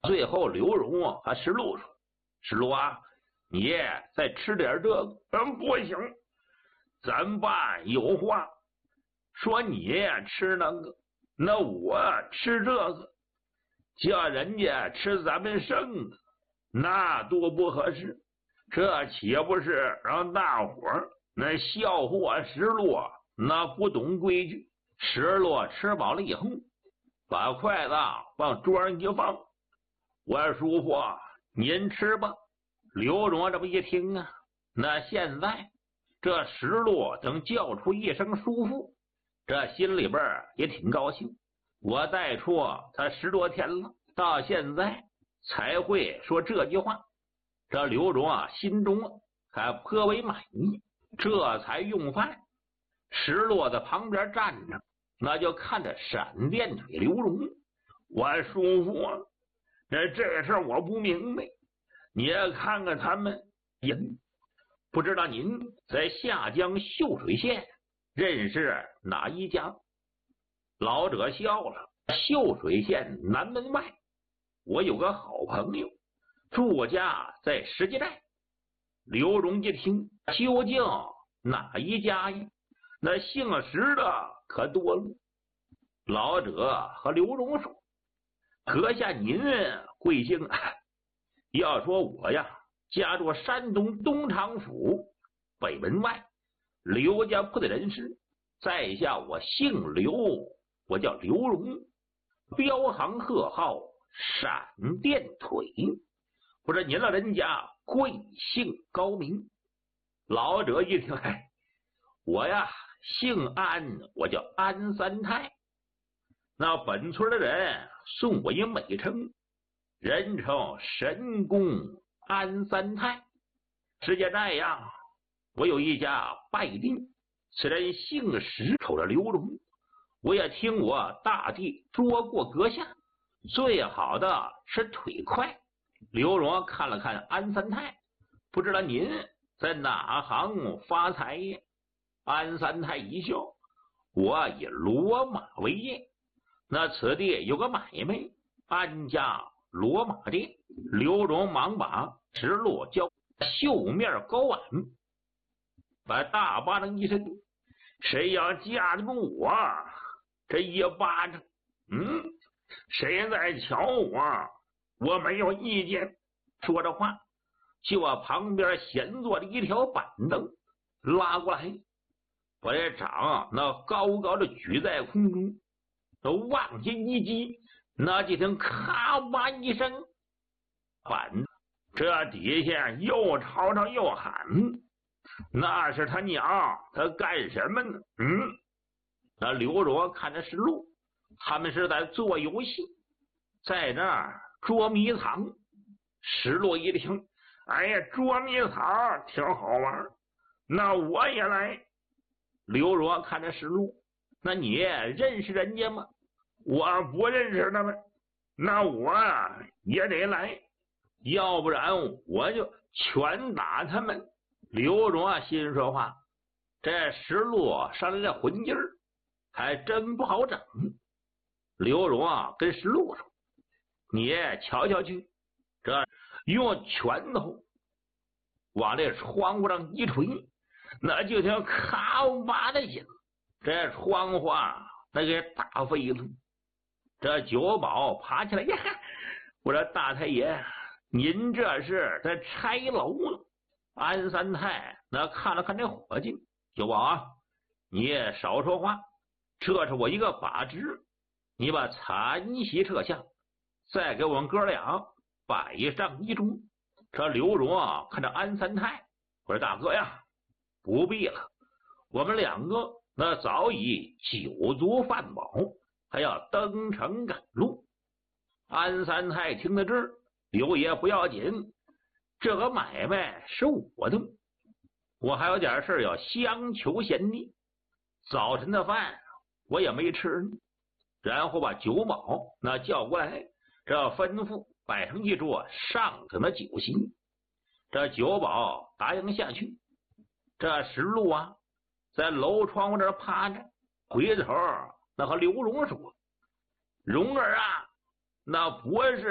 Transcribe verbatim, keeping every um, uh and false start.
最后刘荣啊和石路说：“石路啊，你再吃点这个。”嗯，不行，咱爸有话说，你吃那个，那我吃这个，叫人家吃咱们剩的，那多不合适。这岂不是让大伙儿那笑话石路那不懂规矩？石路吃饱了以后，把筷子往桌上一放，我叔父您吃吧。刘荣这么一听啊，那现在这石路等叫出一声叔父，这心里边也挺高兴。我带出他十多天了，到现在才会说这句话，这刘荣啊心中还颇为满意，这才用饭。石路在旁边站着，那就看着闪电腿刘荣。我叔父啊，这这事我不明白，你也看看他们人，不知道您在下江秀水县认识哪一家？老者笑了，秀水县南门外，我有个好朋友，住家在石碣寨。刘荣一听，究竟哪一家呀？那姓石的可多了。老者和刘荣说：“阁下您贵姓啊？”要说我呀，家住山东东厂府北门外刘家铺的人士，在下我姓刘，我叫刘荣，标行贺号闪电腿。不知您老人家贵姓高名？老者一听，哎，我呀姓安，我叫安三太。那本村的人送我一美称，人称神功安三太。石碣寨呀，我有一家拜弟，此人姓石，瞅着刘荣。我也听我大弟说过阁下，最好的是腿快。刘荣看了看安三太，不知道您在哪行发财呀？安三太一笑：“我以骡马为业，那此地有个买卖，安家骡马店。”刘荣忙把石路叫绣面高碗，把大巴掌一伸：“谁要架得住我这一巴掌？嗯，谁在瞧我？我没有意见。”说着话，就往旁边闲坐的一条板凳拉过来，把这掌那高高的举在空中，都往下一击，那就听咔吧一声，板这底下又吵吵又喊：“那是他娘，他干什么呢？”嗯，那刘荣看着石路，他们是在做游戏，在那儿捉迷藏。石路一听，哎呀，捉迷藏挺好玩，那我也来。刘荣看着石路，那你认识人家吗？我不认识他们，那我也得来，要不然我就拳打他们。刘荣啊心说话，这石路上来的混劲儿还真不好整。刘荣啊跟石路说：“你瞧瞧去，这用拳头往这窗户上一捶，那就听咔吧的响，这窗户啊那给打飞了。”这酒保爬起来呀，我说：“大太爷，您这是在拆楼呢？”安三太那看了看这伙计：“酒保啊，你也少说话，这是我一个把职，你把残席撤下，再给我们哥俩摆上一桌。”这刘荣啊看着安三太，我说：“大哥呀，不必了，我们两个那早已酒足饭饱，还要登城赶路。”安三太听到这儿，刘爷不要紧，这个买卖是我的，我还有点事要相求贤弟，早晨的饭我也没吃呢。然后把酒保那叫过来，这吩咐摆上一桌上等的酒席。这酒保答应下去。这石路啊在楼窗户这趴着，回头那和刘荣说：“荣儿啊，那不是